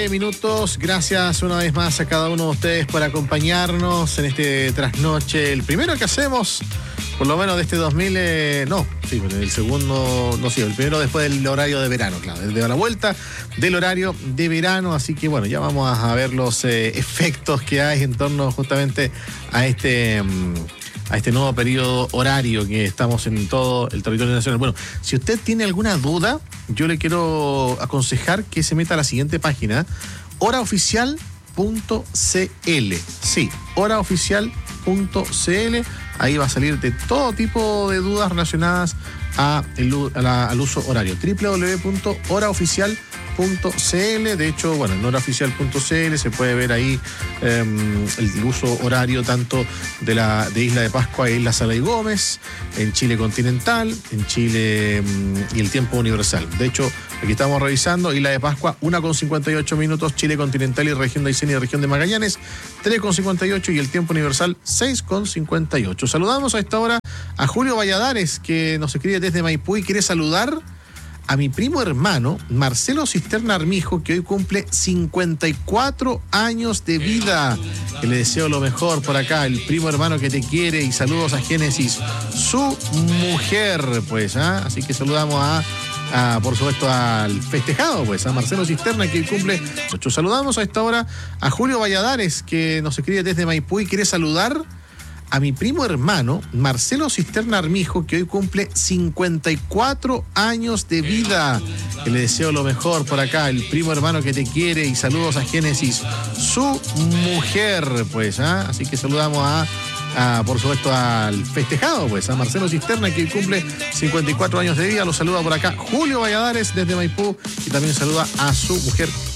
Minutos, gracias una vez más a cada uno de ustedes por acompañarnos en este trasnoche, el primero que hacemos, por lo menos de este 2000, el segundo, el primero después del horario de verano, claro, de la vuelta del horario de verano, así que bueno, ya vamos a ver los efectos que hay en torno justamente a este nuevo periodo horario que estamos en todo el territorio nacional. Bueno, si usted tiene alguna duda, yo le quiero aconsejar que se meta a la siguiente página, horaoficial.cl. Sí, horaoficial.cl. Ahí va a salir de todo tipo de dudas relacionadas al uso horario. www.horaoficial.cl. De hecho, bueno, en horaoficial.cl se puede ver ahí el uso horario tanto de Isla de Pascua e Isla Sala y Gómez, en Chile continental, en Chile y el tiempo universal. De hecho, aquí estamos revisando Isla de Pascua 1:58 minutos, Chile continental y región de Aysén y región de Magallanes 3:58 y el tiempo universal 6:58. Saludamos a esta hora a Julio Valladares, que nos escribe desde Maipú y quiere saludar a mi primo hermano, Marcelo Cisterna Armijo, que hoy cumple 54 años de vida. Que le deseo lo mejor por acá, el primo hermano que te quiere, y saludos a Génesis, su mujer, pues, así que saludamos por supuesto al festejado, pues, a Marcelo Cisterna, que hoy cumple. Nosotros saludamos a esta hora a Julio Valladares, que nos escribe desde Maipú y quiere saludar a mi primo hermano, Marcelo Cisterna Armijo, que hoy cumple 54 años de vida. Que le deseo lo mejor por acá, el primo hermano que te quiere, y saludos a Génesis, su mujer, pues, así que saludamos por supuesto al festejado, pues, a Marcelo Cisterna, que hoy cumple 54 años de vida. Lo saluda por acá Julio Valladares desde Maipú, y también saluda a su mujer